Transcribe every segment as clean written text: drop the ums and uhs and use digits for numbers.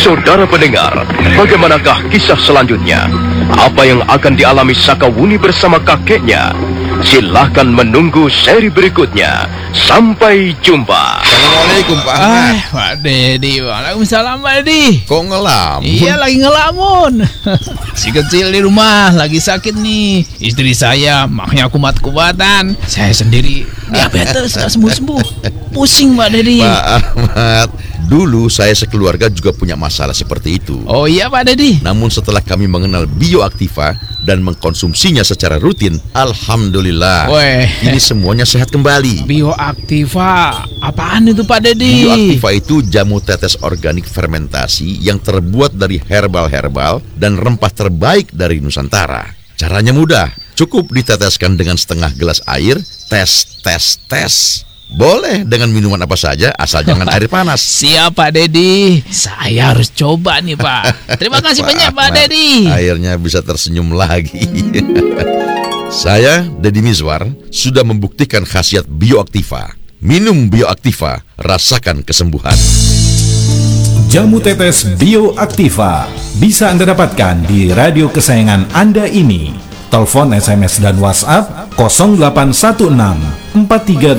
Saudara pendengar, bagaimanakah kisah selanjutnya? Apa yang akan dialami Sakawuni bersama kakeknya? Silahkan menunggu seri berikutnya. Sampai jumpa. Assalamualaikum Pak Ahmad. Pak Dedi, waalaikumsalam Pak Dedi. Kok ngelamun? Iya lagi ngelamun. Si kecil di rumah lagi sakit nih. Istri saya maknya kumat-kumatan. Saya sendiri diabetes gak sembuh-sembuh. Pusing Pak Dedi. Pak Ahmad, dulu saya sekeluarga juga punya masalah seperti itu. Oh iya Pak Dedi. Namun setelah kami mengenal Bioaktiva dan mengkonsumsinya secara rutin, alhamdulillah, Weh. ini semuanya sehat kembali. Bioaktiva, apaan itu Pak Dedi? Bioaktiva itu jamu tetes organik fermentasi yang terbuat dari herbal-herbal dan rempah terbaik dari Nusantara. Caranya mudah, cukup diteteskan dengan setengah gelas air, tes. Boleh dengan minuman apa saja, asal jangan air panas. Siap Pak Dedi, saya harus coba nih Pak. Terima kasih banyak Pak Dedi. Akhirnya bisa tersenyum lagi. Saya, Deddy Mizwar, sudah membuktikan khasiat Bioaktiva. Minum Bioaktiva, rasakan kesembuhan. Jamu tetes Bioaktiva bisa Anda dapatkan di radio kesayangan Anda ini. Telepon, SMS, dan WhatsApp 0816 4386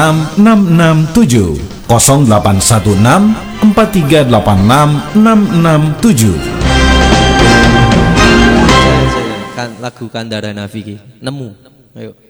667 0816 4386 667. Lagu Kandara Naviki nemu, ayo.